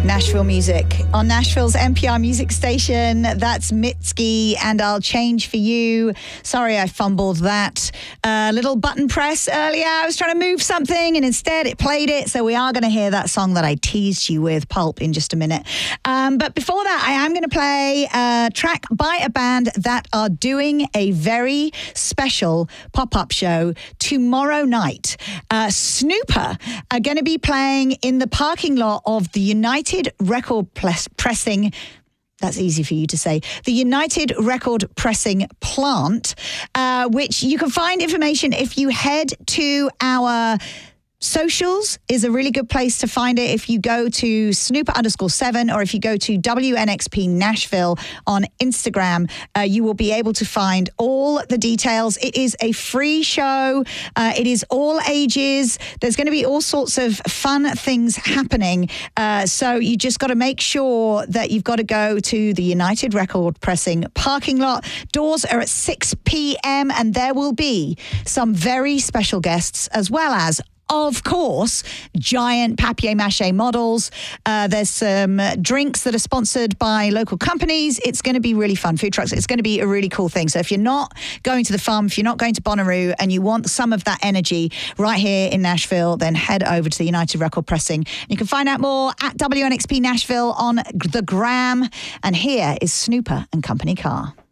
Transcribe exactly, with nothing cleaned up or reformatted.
Nashville music on Nashville's N P R music station. That's Mitski and I'll Change for You. Sorry, I fumbled that uh, little button press earlier. I was trying to move something and instead it played it. So we are going to hear that song that I teased you with, Pulp, in just a minute. Um, but before that, I am going to play a track by a band that are doing a very special pop-up show tomorrow night. Uh, Snooper are going to be playing in the parking lot of the United Record Press- Pressing. That's easy for you to say. The United Record Pressing Plant, uh, which you can find information if you head to our socials, is a really good place to find it. If you go to Snooper underscore seven or if you go to W N X P Nashville on Instagram, uh, you will be able to find all the details. It is a free show. Uh, it is all ages. There's going to be all sorts of fun things happening. Uh, so you just got to make sure that you've got to go to the United Record Pressing parking lot. Doors are at six p.m. and there will be some very special guests as well as, of course, giant papier-mâché models. Uh, there's some drinks that are sponsored by local companies. It's going to be really fun. Food trucks. It's going to be a really cool thing. So if you're not going to the farm, if you're not going to Bonnaroo and you want some of that energy right here in Nashville, then head over to the United Record Pressing. You can find out more at W N X P Nashville on the gram. And here is Snooper and Company Car.